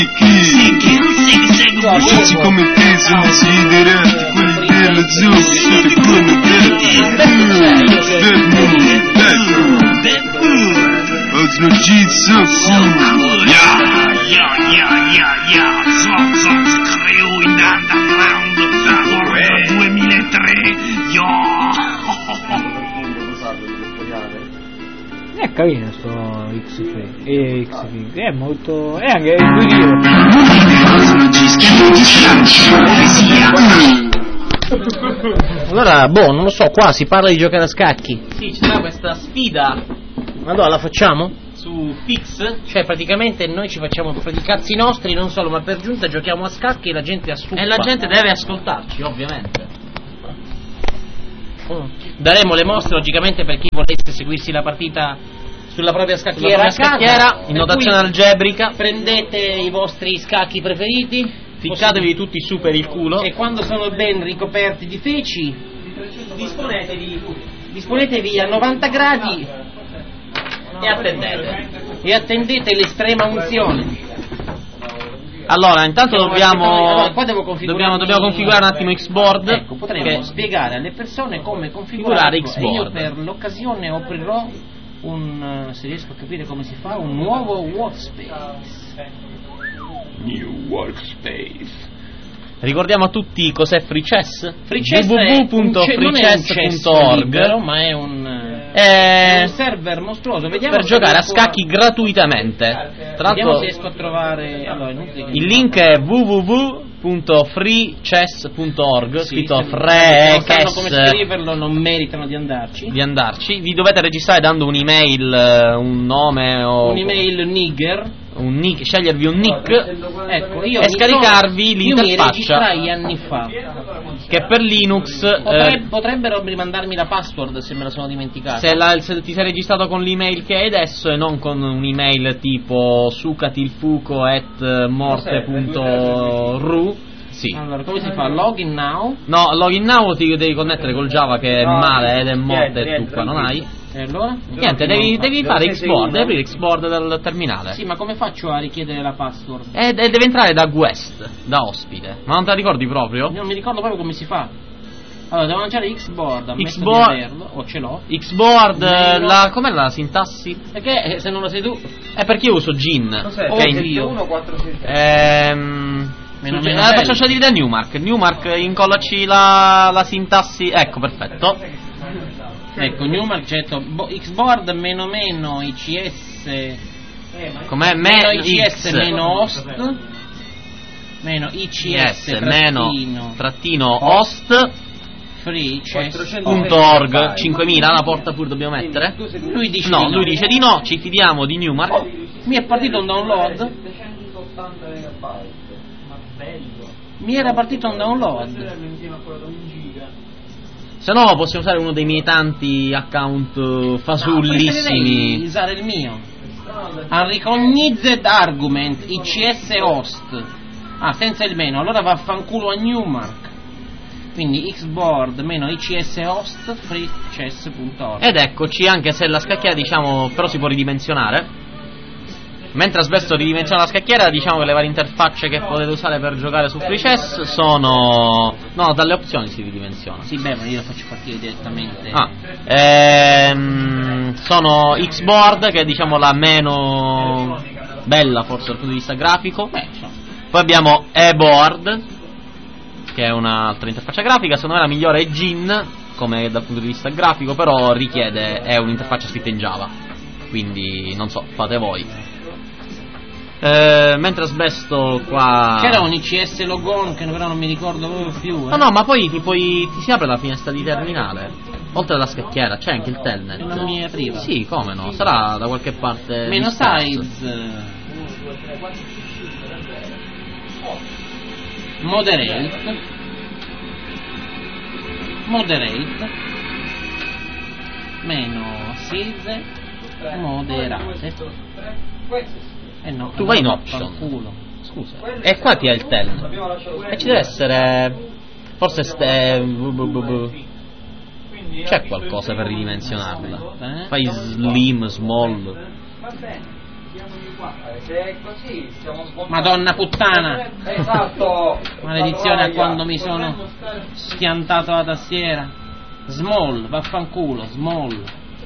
Tutti come te sono desiderati, quelli della zona, tutti come Osno Jitsu, Zon crew in underground, Forza 2003, È carino sto X-Fig, è molto... è anche intuitivo. Allora, non lo so, qua si parla di giocare a scacchi. Sì, c'era questa sfida Allora, la facciamo? su Fix. Cioè, praticamente noi ci facciamo per i cazzi nostri, non solo, ma per giunta giochiamo a scacchi e la gente assuppa. E la gente deve ascoltarci, ovviamente. Daremo le mostre, logicamente, per chi volesse seguirsi la partita sulla propria scacchiera, in notazione algebrica. Prendete i vostri scacchi preferiti, Ficcatevi tutti su per il culo. e quando sono ben ricoperti di feci disponetevi a 90 gradi e attendete l'estrema unzione. Allora, intanto dobbiamo qua devo configurare configurare un attimo Xboard. Ecco, potremmo spiegare alle persone come configurare configurare Xboard. Io per l'occasione aprirò se riesco a capire come si fa, un nuovo workspace. New Workspace. Ricordiamo a tutti cos'è Free Chess? www.freechess.org, ma è un server mostruoso. Vediamo per giocare a scacchi gratuitamente. Tra Vediamo l'altro se riesco a trovare. Allora, il link è www.freechess.org, scritto non sanno come Freechess. scriverlo, non meritano di andarci. Vi dovete registrare dando un'email, un nome o Un'email nigger. scegliervi un nick Ecco, io e scaricarvi io mi l'interfaccia registrai anni fa. che per Linux Potrebbero rimandarmi la password se me la sono dimenticata. se ti sei registrato con l'email che hai adesso e non con un'email tipo sucatilfuco@morte.ru. Sì. Allora, come si fa? Login now? No, login now ti devi connettere col Java che è male ed è morte e tu qua non hai. E allora? Niente, devi fare Xboard, devi aprire Xboard dal terminale. Sì, ma come faccio a richiedere la password? E deve entrare da guest, da ospite. Ma non te la ricordi proprio? Non mi ricordo proprio come si fa. Allora, devo lanciare Xboard, ammetto di Xboard- averlo, o ce l'ho. Xboard, Meno- com'è la sintassi? Perché se non lo sei tu... È perché io uso Gin. Cos'è? Che è in- Oddio. 1, 4, 6, 3. Meno faccio scegliere da Newmark. Newmark, incollaci la sintassi. Ecco, perfetto. Ecco, Newmark, certo, Xboard meno ICS... Com'è? Meno ICS meno host... Meno ICS Yes, meno trattino host freechess.org 5000, la porta pure dobbiamo mettere. Lui dice No, di no. lui dice di no, ci fidiamo di Newmark. Mi è partito un download. Mi era partito un download. Se no possiamo usare uno dei miei tanti account fasullissimi. Devi usare il mio. Unrecognized argument ICS host. Senza il meno. Allora vaffanculo a Newmark. Quindi Xboard meno ICS host freechess.org. Ed eccoci, anche se la scacchiera diciamo però si può ridimensionare. Mentre Asbesto ridimensiona la scacchiera, diciamo che le varie interfacce che potete usare per giocare su Free Chess sono... No, dalle opzioni si ridimensiona. Sì, beh, ma io lo faccio partire direttamente. Sono Xboard, che è diciamo la meno bella forse dal punto di vista grafico. Poi abbiamo eBoard, che è un'altra interfaccia grafica. Secondo me la migliore è Gin, come dal punto di vista grafico, però è un'interfaccia scritta in Java. Quindi non so, fate voi. Mentre Asbesto qua... C'era un ICS logon che però non mi ricordo più. No, ma poi ti si apre la finestra di terminale. Oltre alla scacchiera c'è anche il telnet. Non mi apriva. Sì, come no? Sarà da qualche parte. Meno disperso. size. Moderate. Meno size. Moderate. No, Tu vai in option. Culo. Scusa. E qua ti è il telnet. E ci deve essere. Forse c'è qualcosa per ridimensionarla. Fai slim, small. Se è così stiamo svoltando. Madonna puttana! Esatto! Maledizione a quando mi sono schiantato la tastiera. Small, vaffanculo, small.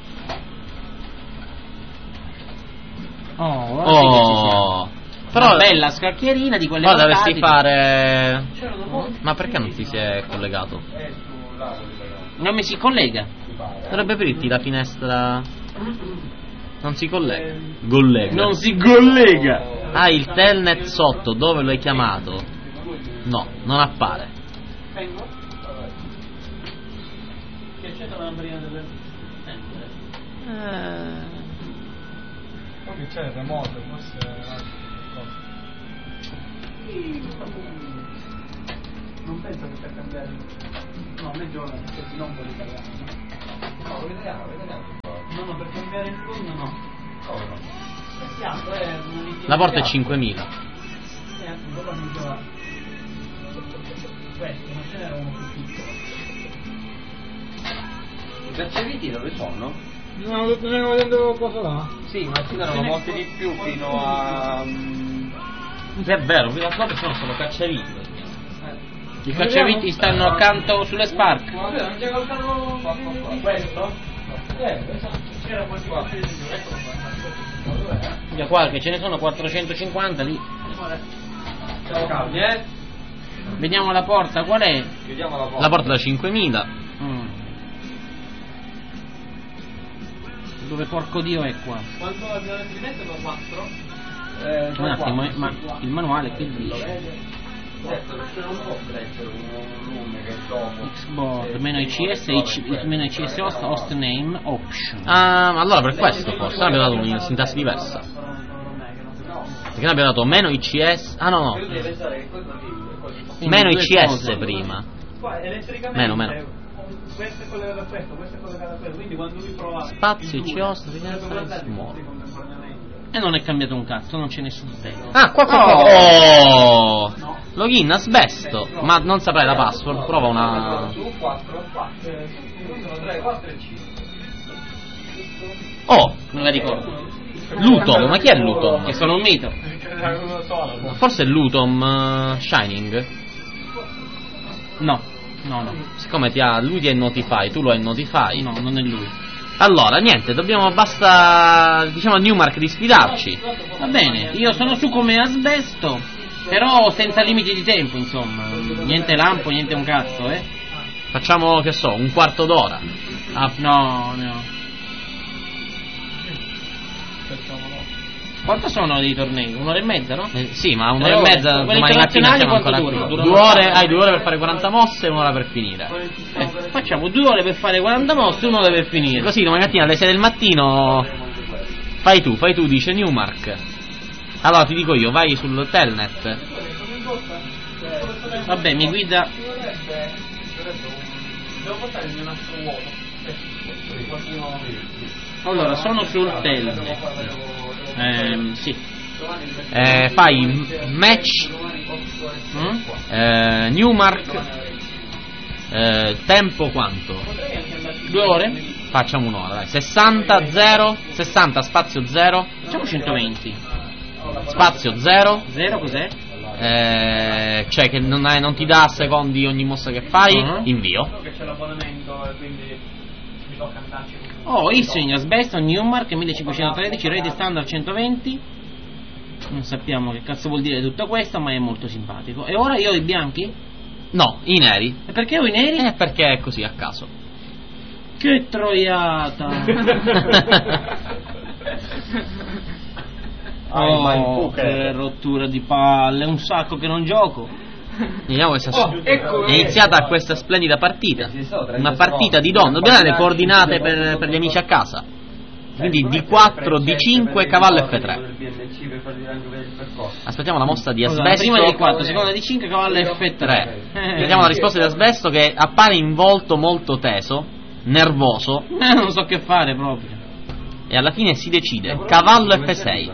Oh, però però bella scacchierina di quelle però dovresti portatili. fare. Ma perché non ti si è collegato? Non mi si collega. Dovrebbe aprirti la finestra. Non si collega. Gollega. Non si collega. Ah, il telnet sotto, dove lo hai chiamato? No, non appare. Poi c'è il remoto, forse. Non penso che per cambiare. No, mezz'ora, perché non vuole cambiare. No, vediamo. No, per cambiare il fondo no. Come no? La porta è 5000. Appunto qua mi giova. Questo, ma ce n'era uno più piccolo. I cacciaviti dove sono? No, lo stiamo vedendo cosa là? Sì, ma ci erano molti di più fino a. È vero, qui a qua sono solo cacciaviti. I cacciaviti stanno accanto sulle Spark. Non c'è qualcuno. Questo? C'era qualcosa di più, eccolo qua. Da qua che ce ne sono 450 lì. Siamo calmi, Vediamo la porta, qual è? Chiudiamo la porta. La porta da 5000. Dove porco dio è qua? Quanto abbiamo di metterlo? 4? Un attimo, ma il manuale che dice? Certo, perché non posso leggere un nome che è dopo. Xboard, meno ICS, meno ICS host name, option. Ah, allora per questo forse noi abbiamo dato una sintassi diversa. Perché noi abbiamo dato meno ICS. Ah no. Io devo pensare che questo sì, Meno due ICS cose. prima. Qua elettricamente. Meno. Questo è collegato a questo, questo è collegato a questo, quindi quando lui prova. Spazio, il due, ICOS, potrebbe guardare muove. tutti contemporaneamente. E non è cambiato un cazzo, non c'è nessun tempo. Ah, qua. Oh! Login asbesto. Ma non saprai la password, prova una. su 4, 3, 4 e 5. Oh! Non la ricordo. Lutom, ma chi è Lutom? Che sono un mito. Forse è Lutom Shining. No. Siccome lui ti è Notify, tu lo hai Notify. No, non è lui. Allora, niente, basta, diciamo a Newmark di sfidarci. Va bene, io sono su come asbesto, però senza limiti di tempo, insomma. Niente lampo, niente un cazzo, Facciamo, che so, un quarto d'ora. No. Quanto sono dei tornei? Un'ora e mezza, no? Sì, ma un'ora e mezza, Quelli domani mattina internazionali siamo quanto ancora durano? qui. 2 ore, hai 2 ore per fare 40 mosse e un'ora per finire. Facciamo 2 ore per fare 40 mosse e 1 ora per finire. Così domani mattina alle 6 del mattino fai tu, dice Newmark. Allora ti dico io, vai sul telnet. Vabbè, mi guida. Devo portare il mio nastro vuoto. Allora, sono sul telnet. Sì. Fai match Newmark. Tempo quanto? 2 ore? Facciamo un'ora, dai. 60 spazio 0 Facciamo 120. spazio 0. 0 cos'è? Cioè che non ti dà secondi ogni mossa che fai. Invio. Che c'è l'abbonamento e quindi mi tocca andarci. Ising, asbesto, Newmark 1513, rete standard 120. Non sappiamo che cazzo vuol dire tutto questo, ma è molto simpatico. E ora io ho i bianchi? No, i neri. E perché ho i neri? Perché è così a caso. Che troiata! Che rottura di palle, un sacco che non gioco. Vediamo è iniziata questa splendida partita. Una partita di donne. Dobbiamo dare le coordinate per gli amici a casa. Quindi D4, D5, cavallo F3. Aspettiamo la mossa di asbesto. Prima di 4, seconda di 5, cavallo F3. Vediamo la risposta di asbesto che appare in volto molto teso, nervoso. Non so che fare proprio. E alla fine si decide. Cavallo F6.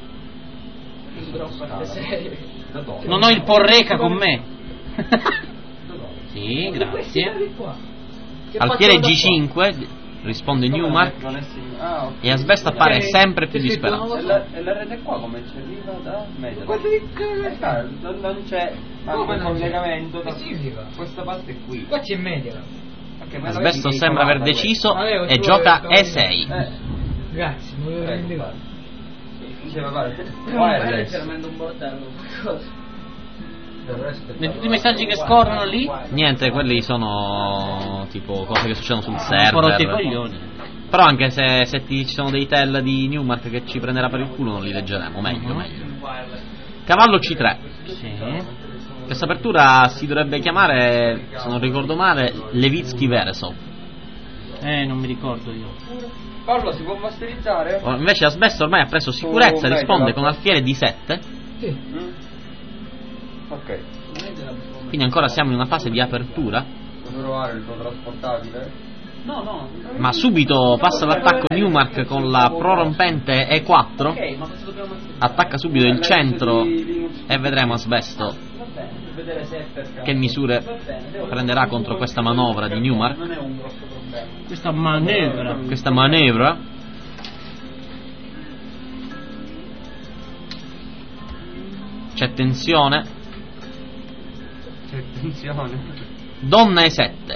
Non ho il porreca con me. Sì, grazie. Alfiere G5. risponde Newmark Non è ah, ok. e Asbesto appare sempre più disperato. E la rete qua come ci arriva da media? Non c'è anche un collegamento da questa parte qui. Qua c'è media. Okay, ma Asbesto vedi che sembra aver comanda deciso Avevo e tu gioca avevi E6. Grazie, non lo rendeva. Diceva guarda, È letteralmente un bordello. Tutti i messaggi che scorrono lì, Niente, quelli sono tipo cose che succedono sul un po' rotti i server. coglioni. Però anche se ci sono dei tell di Newmark che ci prenderà per il culo non li leggeremo, meglio. Cavallo C3. Sì. Questa apertura si dovrebbe chiamare, se non ricordo male, Levitsky Veresov. Non mi ricordo io. Paolo, si può masterizzare? Invece Asbesto ormai ha preso sicurezza, risponde con alfiere di 7. Sì. Ok. Quindi ancora siamo in una fase di apertura. Devo provare il tuo trasportabile? No. Ma subito passa l'attacco Newmark con la prorompente E4. Ok, ma cosa dobbiamo fare? Attacca subito il centro e vedremo Asbesto Va bene, per vedere se è per caso. che misure Va bene, devo- prenderà contro questa manovra di Newmark. Non è un grosso problema. Questa manevra. Questa manevra. C'è tensione. C'è attenzione. Donna E7.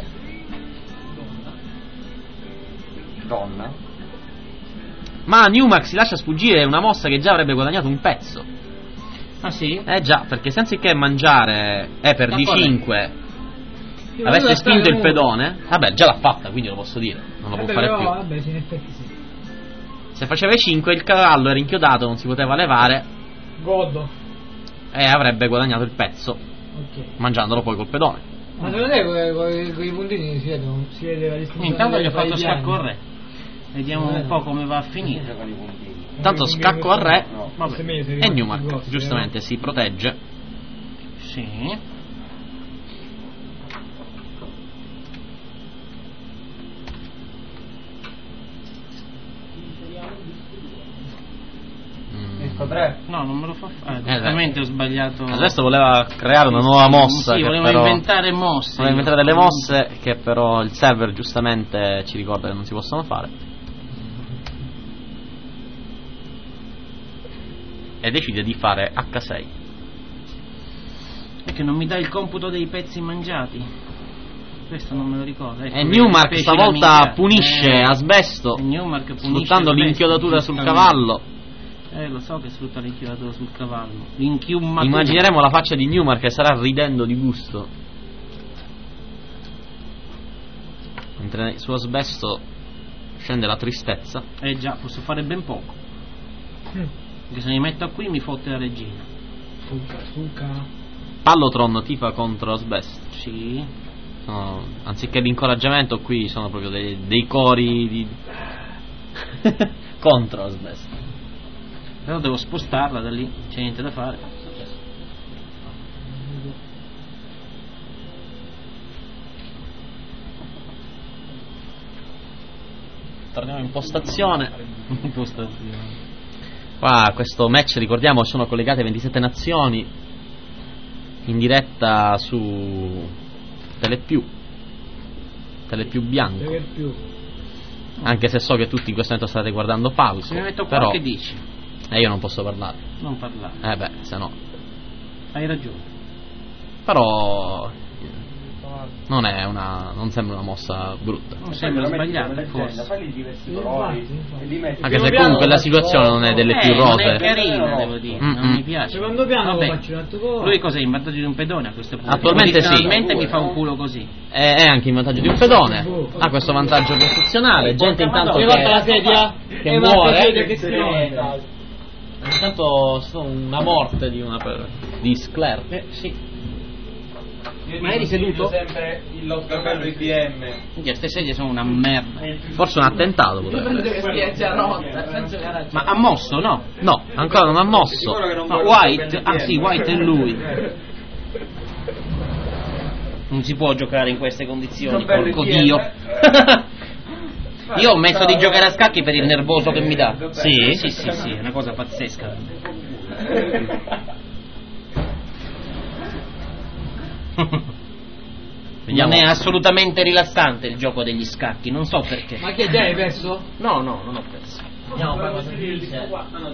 Donna. Ma Newmark si lascia sfuggire una mossa che già avrebbe guadagnato un pezzo. Ah sì? Già, perché senza che mangiare per D5 Io avesse volevo spinto il stare pedone, vabbè, già l'ha fatta, quindi lo posso dire, non lo può fare però, più. Vabbè, sì, in effetti sì. Se faceva i 5 il cavallo era inchiodato, non si poteva levare Godo. e avrebbe guadagnato il pezzo, Ok. mangiandolo poi col pedone. Ma secondo te con i puntini si vede la distinzione? Intanto gli ho tra i fatto piani? scacco al re. Vediamo un po' come va a finire. Con i puntini. Tanto scacco al re No. Forse è meglio se e rimane più Newmark grossi, giustamente si protegge. Sì. Ecco 3. No, non me lo fa fare. Veramente ho sbagliato. Adesso voleva creare una nuova mossa, Sì, che volevo però inventare mosse. voleva inventare delle mosse che però il server giustamente ci ricorda che non si possono fare. E decide di fare H6. Perché non mi dà il computo dei pezzi mangiati. Questo non me lo ricordo. Ecco, E Newmark fece stavolta la minchia. punisce Asbesto, Newmark punisce sfruttando Asbesto, l'inchiodatura sul giustamente. cavallo. Lo so che sfrutta l'inchiodatura sul cavallo. L'inchiummatura. Immagineremo la faccia di Newmark che sarà ridendo di gusto. Mentre su Asbesto scende la tristezza. Già, posso fare ben poco. Mm. Perché se mi metto qui mi fotte la regina. Suca. Pallotron tifa contro Asbesto. Sì. Anziché l'incoraggiamento qui sono proprio dei cori di contro Asbesto. Però devo spostarla da lì, c'è niente da fare. Torniamo in postazione. Qua questo match, ricordiamo, sono collegate 27 nazioni in diretta su Telepiù Bianco. Per più. Anche se so che tutti in questo momento state guardando Falco. Se mi metto qua però che dici? io non posso parlare. Non parlare. Se no. Hai ragione. Però non sembra una mossa brutta. Non sembra sbagliata, forse. Fagli diversi colori e li metti. Anche se comunque la situazione non è delle più Non è rose. carina, devo dire, non mi piace. Secondo piano Vabbè. faccio un altro gol. Lui cos'è? In vantaggio di un pedone a questo punto? Attualmente sì. Posizionalmente mi fa un culo così. È anche in vantaggio di un pedone. Ha questo vantaggio posizionale. Gente intanto Hai fatto la sedia? che Hai fatto la muore. sedia che stronza. Intanto sono una morte di Scler. Sì. Ma eri seduto? sempre il lottocappello IBM. Minchia, queste sedie sono una merda. Forse un attentato potrebbe essere. Ma ha mosso, no? No, ancora non ha mosso. No, White. Ah sì, White è lui. Non si può giocare in queste condizioni, porco dio. Io ho messo di giocare a scacchi per il nervoso che mi dà. Sì? Sì, è una cosa pazzesca. Vediamo. Non è assolutamente rilassante il gioco degli scacchi, non so perché. Ma che già hai perso? No, non ho perso. Vediamo poi cosa dice.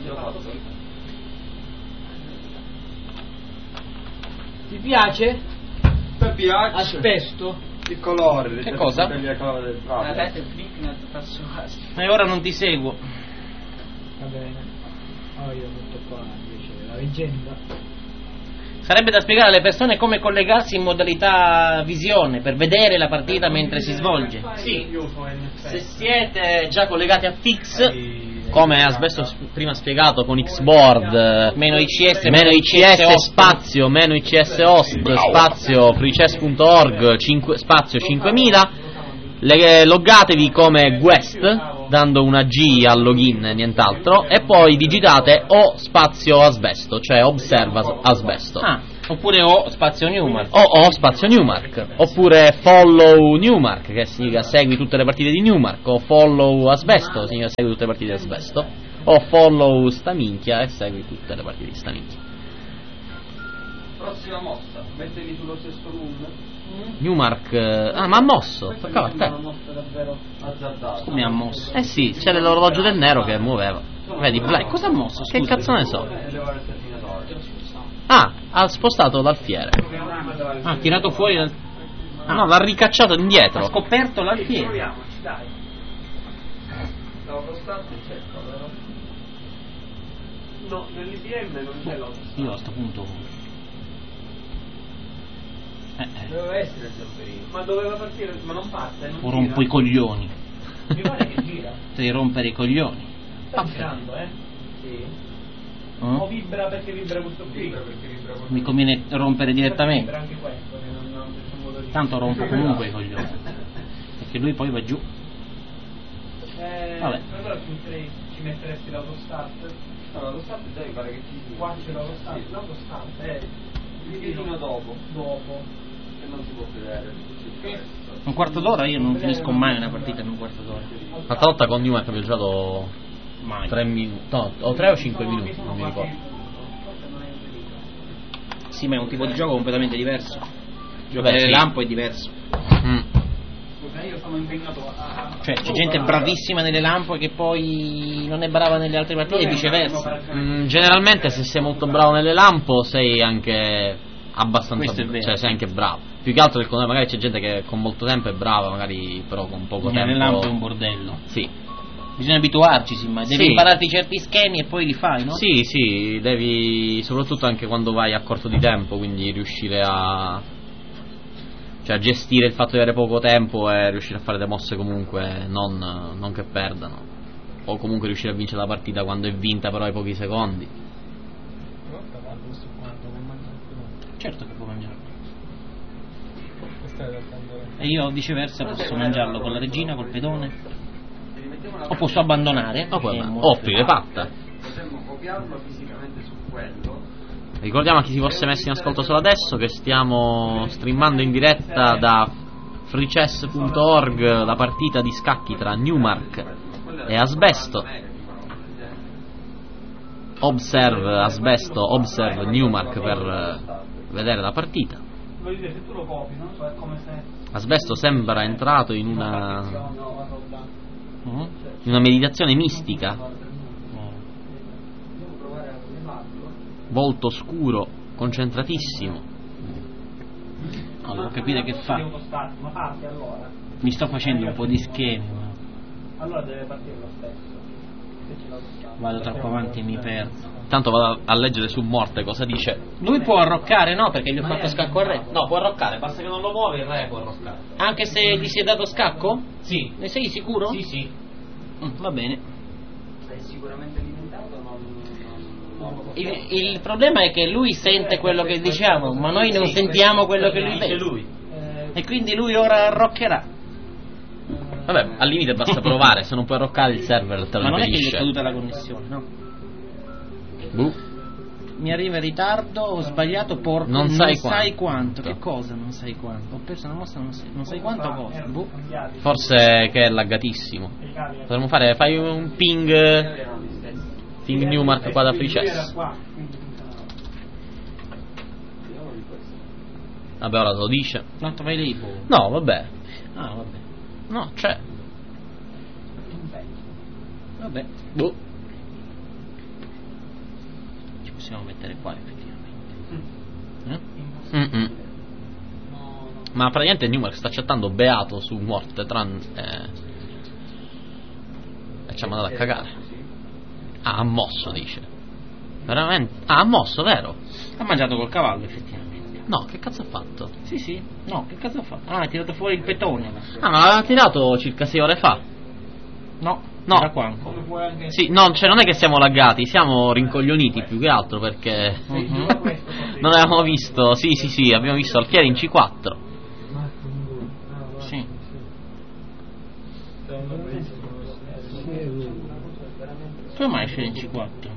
Ti piace? Mi piace. Aspesto? Il colore. Che cosa? Il colore del La testa è flick persuasi. E ora non ti seguo. Va bene. Oh, io metto qua invece la leggenda. Sarebbe da spiegare alle persone come collegarsi in modalità visione per vedere la partita mentre si svolge. Sì, se siete già collegati a Fix, come Asbesto prima spiegato con Xboard, Meno ICS, meno ICS spazio, meno ICS host, spazio freechess.org, spazio 5000, loggatevi come guest, dando una G al login e nient'altro, e poi digitate O spazio Asbesto, cioè Observa Asbesto. Oppure O spazio Newmark. O spazio Newmark, oppure follow Newmark, che significa segui tutte le partite di Newmark, o follow Asbesto, significa segui tutte le partite di Asbesto, o follow Staminchia e segui tutte le partite di Staminchia. Prossima mossa, mettevi sullo stesso moon. Newmark, ma ha mosso, toccava a te. Una mossa davvero azzardata. Come ha mosso? Eh sì, c'è l'orologio del nero che muoveva. Vedi, Black. Cosa ha mosso? Che Scusa. cazzo ne so? Levare il terminatore. Ha spostato l'alfiere. Ha tirato fuori dal... No, l'ha ricacciato Ha indietro. scoperto l'alfiere. Proviamoci, dai. L'autostante c'è, vero? No, nell'IBM non c'è l'autostante. Io a sto punto... Doveva essere il zamperino. Ma doveva partire, ma non parte, non O rompo gira. i coglioni. Mi pare che gira. Devi rompere i coglioni. Sta girando, Sì. O vibra perché vibra questo qui? Mi conviene rompere direttamente. Vibra anche questo, che non c'è un modo di... Tanto rompo comunque i coglioni. Perché lui poi va giù. Vabbè. Allora ci metteresti l'autostart? No, l'autostart già mi pare che ci... Qua c'è l'autostart. Sì. L'autostart il piedino dopo. Che non si può vedere. Un quarto d'ora? Io non finisco mai una partita in un quarto d'ora. L'altra volta con Newmark abbiamo giocato Mai. 3 minuti, no, o 3 o 5 minuti, non mi ricordo. Sì, ma è un tipo di gioco completamente diverso. Giocare Beh, sì. nel lampo è diverso. Io sono impegnato a... Cioè, c'è gente bravissima nelle lampo e che poi non è brava nelle altre partite e viceversa. Generalmente se sei molto bravo nelle lampo sei anche abbastanza, Questo è vero. cioè sei anche bravo. Più che altro che magari c'è gente che con molto tempo è brava, magari però con poco tempo. Nelle lampo è un bordello. Sì. Bisogna abituarci, sì, ma devi Sì. impararti certi schemi e poi li fai, no? Sì, devi soprattutto anche quando vai a corto di tempo, quindi riuscire a gestire il fatto di avere poco tempo e riuscire a fare le mosse comunque non che perdano, o comunque riuscire a vincere la partita quando è vinta però ai pochi secondi. Certo che può mangiarlo. E io viceversa posso mangiarlo con la regina, col pedone. O posso abbandonare. Offrire patta. Potremmo copiarlo fisicamente su quello. Ricordiamo a chi si fosse messo in ascolto solo adesso che stiamo streamando in diretta da freechess.org la partita di scacchi tra Newmark e Asbesto. Observe Asbesto, observe Newmark per vedere la partita. Vuol dire, se tu lo copi, non so, è come se... Asbesto sembra entrato in una meditazione mistica, volto scuro, concentratissimo. No, devo capire che fa. Ma parti allora. Mi sto facendo un po' di schemi. Allora deve partire lo stesso. Vado troppo avanti e mi perdo. Tanto vado a leggere su morte cosa dice. Lui può arroccare, no? Perché gli ho fatto scacco al re. No, può arroccare, basta che non lo muovi, il re può arroccare. Anche se gli si è dato scacco? Sì. Ne sei sicuro? Sì. Va bene. Sei sicuramente alimentato o non Il problema è che lui sente quello che diciamo, ma noi non sentiamo quello che lui dice pensa. lui. E quindi lui ora arroccherà. Vabbè, al limite basta provare, se non puoi arroccare il server te lo Ma non è che gli è impedisce. caduta la connessione, no? Mi arriva in ritardo, ho sbagliato, porco. Non sai quanto. Che cosa non sai quanto? Ho perso una mossa, non sai quanto cosa. Forse che è laggatissimo. Potremmo fai un ping Newmark qua da Free Chess. Vabbè, ora lo dice. Tanto vai lì, boh. No, vabbè. Ah, vabbè. No, c'è. Vabbè. Boh. Ci possiamo mettere qua, effettivamente. Ma praticamente Newmark sta chattando beato su morte e ci ha mandato a cagare. Ah, ha mosso, dice. Veramente? Ah, ha mosso, vero? Ha mangiato col cavallo, effettivamente. No, che cazzo ha fatto? Sì, sì. No, che cazzo ha fatto? Ah, ha tirato fuori il petone. Ah, ma l'aveva tirato circa 6 ore fa. No, No. era qua ancora. Sì, no, cioè non è che siamo laggati, siamo rincoglioniti più che altro perché non avevamo visto. Sì, abbiamo visto Alfieri in C4. Sì. Come mai scende in C4?